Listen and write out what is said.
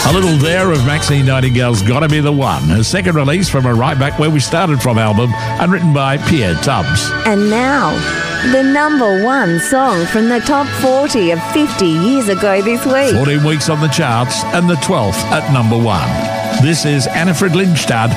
A little there of Maxine Nightingale's Gotta Be the One, her second release from a Right Back Where We Started From album, and written by Pierre Tubbs. And now, the number one song from the top 40 of 50 years ago this week. 14 weeks on the charts and the 12th at number one. This is Annifred Lindstad